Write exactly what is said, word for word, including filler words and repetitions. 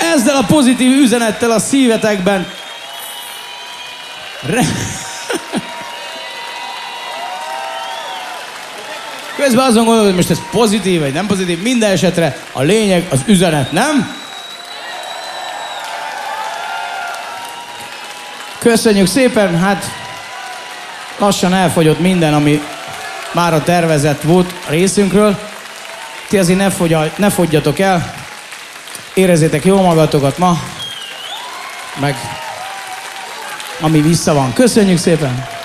Ezzel a pozitív üzenettel a szívetekben... Re... Közben azon gondolod, hogy most ez pozitív vagy nem pozitív, minden esetre a lényeg az üzenet, nem? Köszönjük szépen, hát lassan elfogyott minden, ami már a tervezett volt a részünkről. Ti azért ne, fogyal, ne fogyjatok el, érezzétek jól magatokat ma, meg ami vissza van. Köszönjük szépen!